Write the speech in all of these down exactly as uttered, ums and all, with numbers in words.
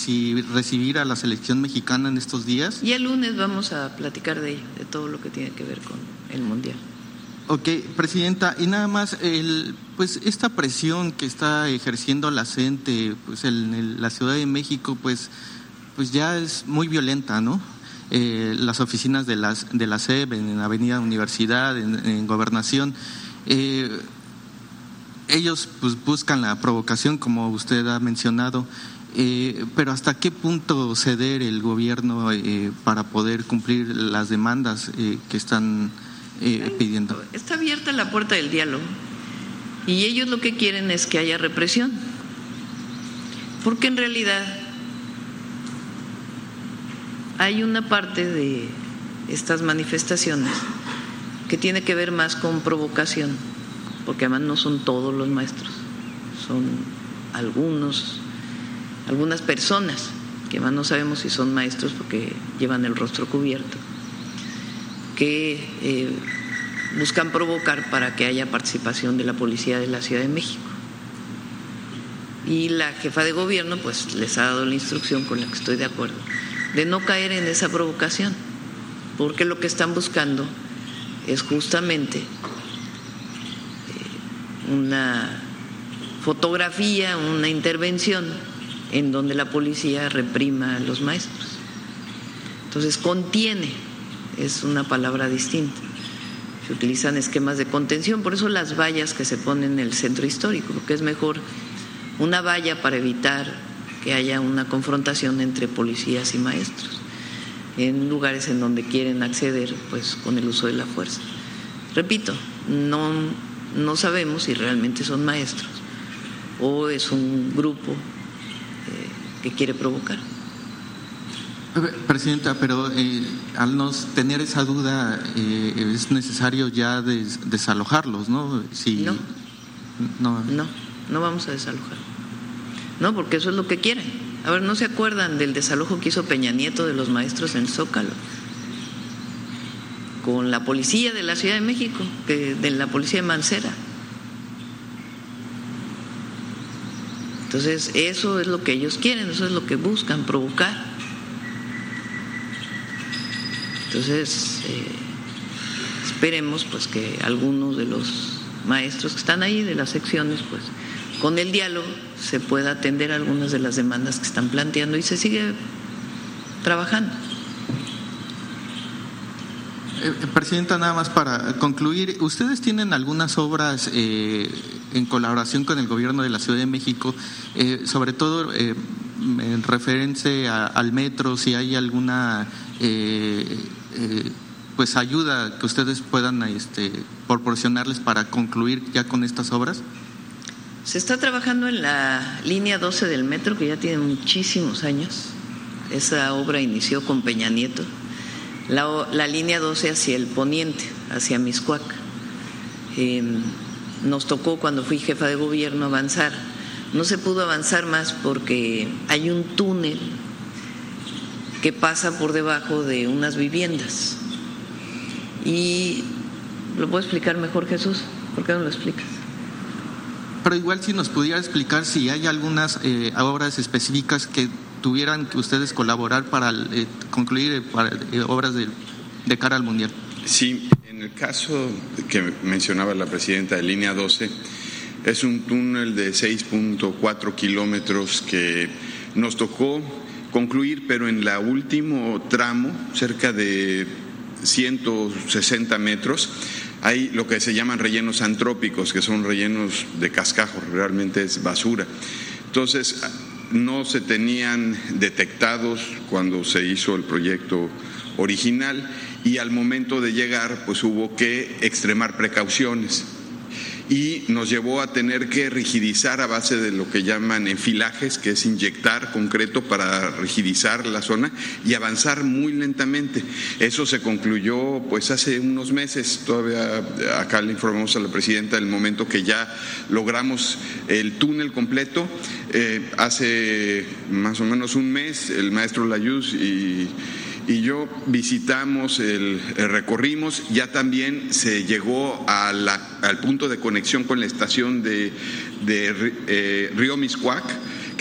si recibir a la selección mexicana en estos días. Y el lunes vamos a platicar de ello, de todo lo que tiene que ver con el Mundial. Ok, Presidenta, y nada más, el, pues esta presión que está ejerciendo la CENTE pues en el, la Ciudad de México, pues, pues ya es muy violenta, ¿no? Eh, las oficinas de, las, de la S E B en Avenida Universidad, en, en Gobernación, eh, ellos pues buscan la provocación, como usted ha mencionado, eh, pero ¿hasta qué punto ceder el gobierno eh, para poder cumplir las demandas eh, que están eh, pidiendo? Está abierta la puerta del diálogo y ellos lo que quieren es que haya represión, porque en realidad hay una parte de estas manifestaciones que tiene que ver más con provocación, porque además no son todos los maestros, son algunos, algunas personas que además no sabemos si son maestros porque llevan el rostro cubierto, que eh, buscan provocar para que haya participación de la policía de la Ciudad de México. Y la jefa de gobierno pues les ha dado la instrucción, con la que estoy de acuerdo, de no caer en esa provocación, porque lo que están buscando es justamente una fotografía, una intervención en donde la policía reprima a los maestros. Entonces, contiene es una palabra distinta. Se utilizan esquemas de contención, por eso las vallas que se ponen en el centro histórico, porque es mejor una valla para evitar que haya una confrontación entre policías y maestros en lugares en donde quieren acceder pues con el uso de la fuerza. Repito, no, no sabemos si realmente son maestros o es un grupo eh, que quiere provocar. Presidenta, pero eh, al no tener esa duda eh, es necesario ya des, desalojarlos, ¿no? Si, no, no, no, no vamos a desalojar. No, porque eso es lo que quieren. A ver, ¿no se acuerdan del desalojo que hizo Peña Nieto de los maestros en Zócalo? Con la policía de la Ciudad de México, que, de la policía de Mancera. Entonces, eso es lo que ellos quieren, eso es lo que buscan, provocar. Entonces, eh, esperemos pues que algunos de los maestros que están ahí, de las secciones, pues con el diálogo se pueda atender algunas de las demandas que están planteando y se sigue trabajando. Eh, Presidenta, nada más para concluir, ¿ustedes tienen algunas obras eh, en colaboración con el gobierno de la Ciudad de México, eh, sobre todo eh, en referencia a, al metro, si hay alguna eh, eh, pues ayuda que ustedes puedan este, proporcionarles para concluir ya con estas obras? Se está trabajando en la línea doce del metro, que ya tiene muchísimos años. Esa obra inició con Peña Nieto. La, la línea doce hacia el poniente, hacia Mixcoac. Eh, nos tocó cuando fui jefa de gobierno avanzar. No se pudo avanzar más porque hay un túnel que pasa por debajo de unas viviendas. Y lo puedo explicar mejor, Jesús. ¿Por qué no lo explicas? Pero igual si nos pudiera explicar si hay algunas eh, obras específicas que tuvieran que ustedes colaborar para eh, concluir para, eh, obras de, de cara al Mundial. Sí, en el caso que mencionaba la presidenta de línea doce, es un túnel de seis punto cuatro kilómetros que nos tocó concluir, pero en el último tramo, cerca de ciento sesenta metros, hay lo que se llaman rellenos antrópicos, que son rellenos de cascajo, realmente es basura. Entonces, no se tenían detectados cuando se hizo el proyecto original y al momento de llegar, pues hubo que extremar precauciones. Y nos llevó a tener que rigidizar a base de lo que llaman enfilajes, que es inyectar concreto para rigidizar la zona y avanzar muy lentamente. Eso se concluyó pues hace unos meses, todavía acá le informamos a la presidenta del momento que ya logramos el túnel completo. Eh, hace más o menos un mes el maestro Layuz y y yo visitamos, el, el recorrimos, ya también se llegó a la, al punto de conexión con la estación de, de eh, Río Mixcoac,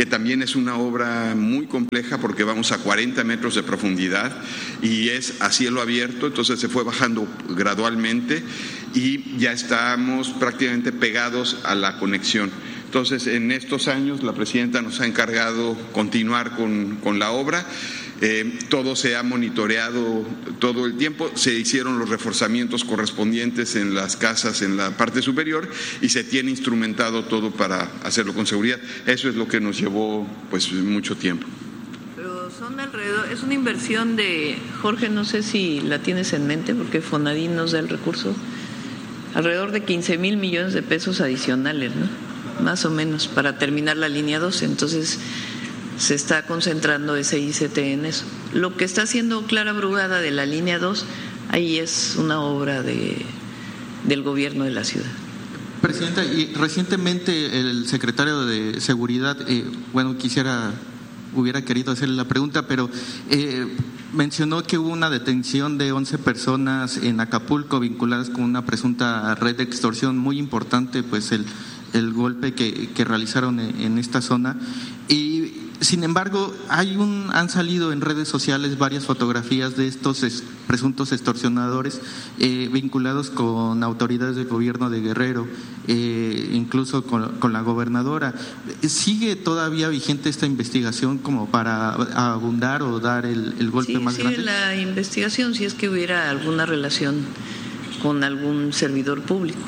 que también es una obra muy compleja porque vamos a cuarenta metros de profundidad y es a cielo abierto, entonces se fue bajando gradualmente y ya estamos prácticamente pegados a la conexión. Entonces, en estos años la presidenta nos ha encargado continuar con, con la obra. Eh, todo se ha monitoreado todo el tiempo, se hicieron los reforzamientos correspondientes en las casas en la parte superior y se tiene instrumentado todo para hacerlo con seguridad. Eso es lo que nos llevó pues mucho tiempo. Pero son alrededor, es una inversión de, Jorge, no sé si la tienes en mente porque Fonadín nos da el recurso, alrededor de quince mil millones de pesos adicionales, ¿no? Más o menos, para terminar la línea doce. Entonces se está concentrando ese I C T en eso. Lo que está haciendo Clara Brugada de la línea dos, ahí es una obra de, del gobierno de la ciudad. Presidenta, y recientemente el secretario de Seguridad, eh, bueno, quisiera, hubiera querido hacerle la pregunta, pero eh, mencionó que hubo una detención de once personas en Acapulco vinculadas con una presunta red de extorsión muy importante, pues el, el golpe que, que realizaron en, en esta zona. Y sin embargo, hay un, han salido en redes sociales varias fotografías de estos es, presuntos extorsionadores eh, vinculados con autoridades del gobierno de Guerrero, eh, incluso con, con la gobernadora. ¿Sigue todavía vigente esta investigación como para abundar o dar el, el golpe sí, más sigue grande? La investigación, si es que hubiera alguna relación con algún servidor público.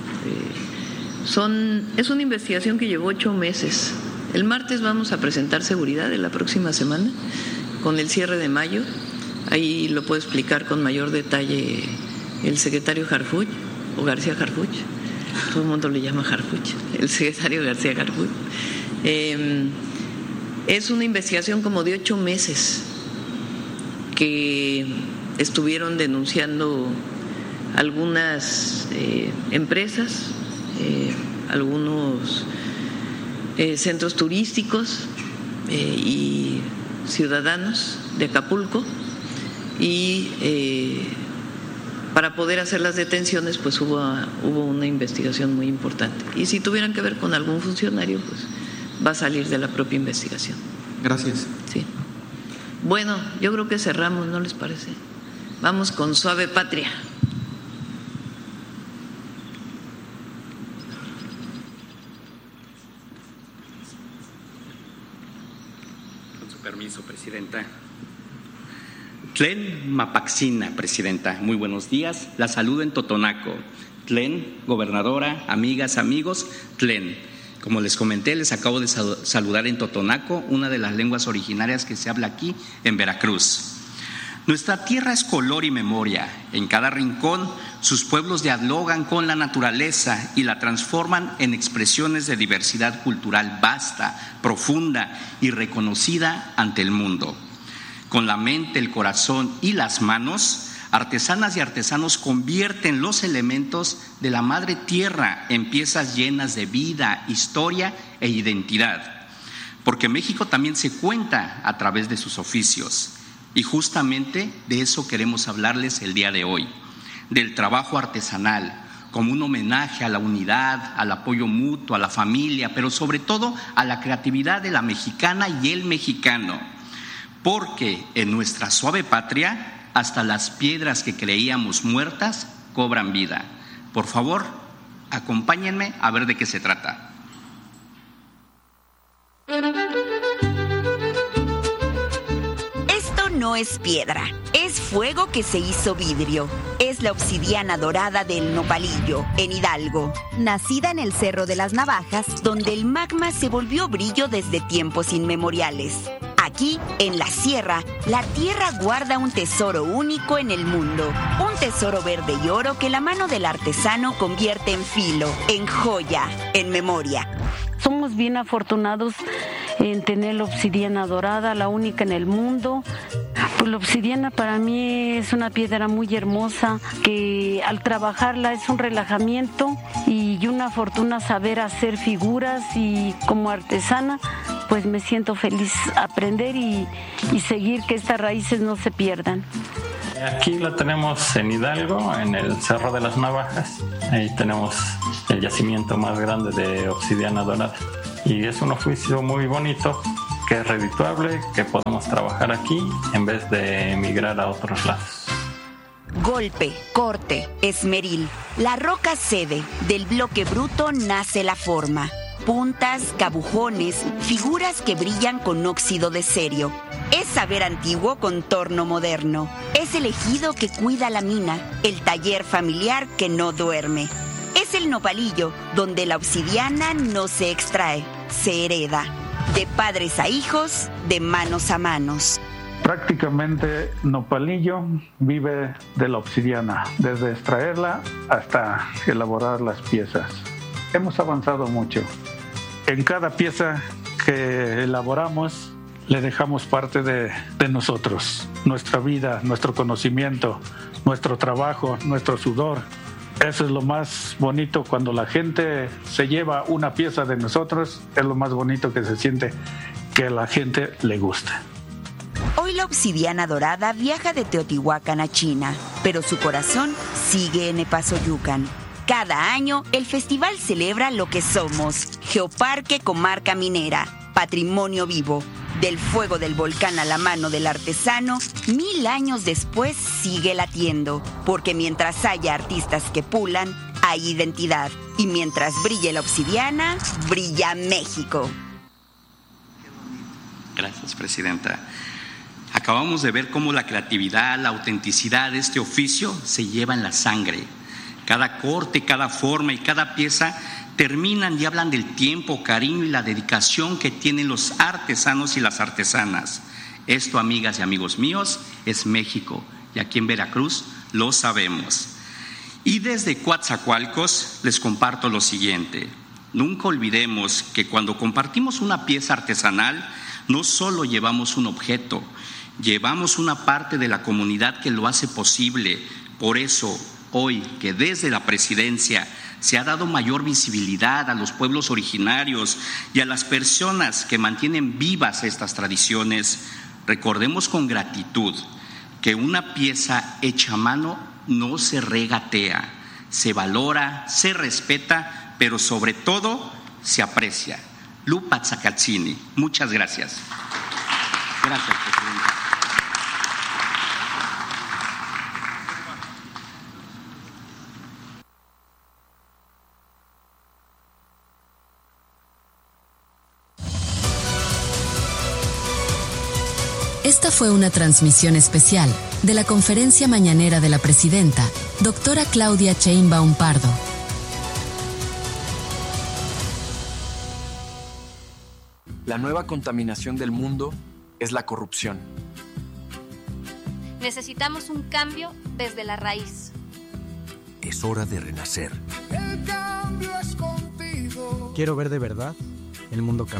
Eh, son, es una investigación que llevó ocho meses. El martes vamos a presentar seguridad de la próxima semana con el cierre de mayo. Ahí lo puede explicar con mayor detalle el secretario Harfuch o García Harfuch. Todo el mundo le llama Harfuch, el secretario García Harfuch. Eh, es una investigación como de ocho meses que estuvieron denunciando algunas eh, empresas, eh, algunos Eh, centros turísticos eh, y ciudadanos de Acapulco y eh, para poder hacer las detenciones pues hubo, hubo una investigación muy importante y si tuvieran que ver con algún funcionario pues va a salir de la propia investigación. Gracias. Sí. Bueno, yo creo que cerramos, ¿no les parece? Vamos con Suave Patria. Permiso, presidenta. Tlen Mapaxina, presidenta. Muy buenos días. La saludo en Totonaco. Tlen, gobernadora, amigas, amigos, Tlen. Como les comenté, les acabo de saludar en Totonaco, una de las lenguas originarias que se habla aquí en Veracruz. Nuestra tierra es color y memoria. En cada rincón, sus pueblos dialogan con la naturaleza y la transforman en expresiones de diversidad cultural vasta, profunda y reconocida ante el mundo. Con la mente, el corazón y las manos, artesanas y artesanos convierten los elementos de la madre tierra en piezas llenas de vida, historia e identidad. Porque México también se cuenta a través de sus oficios. Y justamente de eso queremos hablarles el día de hoy, del trabajo artesanal, como un homenaje a la unidad, al apoyo mutuo, a la familia, pero sobre todo a la creatividad de la mexicana y el mexicano. Porque en nuestra suave patria, hasta las piedras que creíamos muertas cobran vida. Por favor, acompáñenme a ver de qué se trata. No es piedra, es fuego que se hizo vidrio. Es la obsidiana dorada del Nopalillo, en Hidalgo. Nacida en el Cerro de las Navajas, donde el magma se volvió brillo desde tiempos inmemoriales. Aquí, en la sierra, la tierra guarda un tesoro único en el mundo. Un tesoro verde y oro que la mano del artesano convierte en filo, en joya, en memoria. Somos bien afortunados en tener la obsidiana dorada, la única en el mundo. Pues la obsidiana para mí es una piedra muy hermosa que al trabajarla es un relajamiento y una fortuna saber hacer figuras, y como artesana pues me siento feliz aprender y, y seguir que estas raíces no se pierdan. Aquí la tenemos en Hidalgo, en el Cerro de las Navajas. Ahí tenemos el yacimiento más grande de obsidiana dorada. y es un oficio muy bonito, que es redituable, que podemos trabajar aquí en vez de emigrar a otros lados. Golpe, corte, esmeril. La roca cede, del bloque bruto nace la forma. Puntas, cabujones, figuras que brillan con óxido de cerio. Es saber antiguo con torno moderno. Es el ejido que cuida la mina, el taller familiar que no duerme. Es el nopalillo, donde la obsidiana no se extrae, se hereda. De padres a hijos, de manos a manos. Prácticamente Nopalillo vive de la obsidiana, desde extraerla hasta elaborar las piezas. Hemos avanzado mucho. En cada pieza que elaboramos le dejamos parte de, de nosotros, nuestra vida, nuestro conocimiento, nuestro trabajo, nuestro sudor. Eso es lo más bonito cuando la gente se lleva una pieza de nosotros, es lo más bonito que se siente, que a la gente le gusta. Hoy la obsidiana dorada viaja de Teotihuacán a China, pero su corazón sigue en Epazoyucan. Cada año, el festival celebra lo que somos, Geoparque Comarca Minera, patrimonio vivo. Del fuego del volcán a la mano del artesano, mil años después sigue latiendo, porque mientras haya artistas que pulan, hay identidad. Y mientras brille la obsidiana, brilla México. Gracias, Presidenta. Acabamos de ver cómo la creatividad, la autenticidad de este oficio se lleva en la sangre. Cada corte, cada forma y cada pieza terminan y hablan del tiempo, cariño y la dedicación que tienen los artesanos y las artesanas. Esto, amigas y amigos míos, es México, y aquí en Veracruz lo sabemos. Y desde Coatzacoalcos les comparto lo siguiente. Nunca olvidemos que cuando compartimos una pieza artesanal, no solo llevamos un objeto, llevamos una parte de la comunidad que lo hace posible. Por eso, hoy que desde la presidencia se ha dado mayor visibilidad a los pueblos originarios y a las personas que mantienen vivas estas tradiciones, recordemos con gratitud que una pieza hecha a mano no se regatea, se valora, se respeta, pero sobre todo se aprecia. Lupa Zaccazzini, muchas gracias. Gracias, Presidenta. Esta fue una transmisión especial de la conferencia mañanera de la presidenta, doctora Claudia Sheinbaum Pardo. La nueva contaminación del mundo es la corrupción. Necesitamos un cambio desde la raíz. Es hora de renacer. El cambio es contigo. Quiero ver de verdad el mundo cambiar.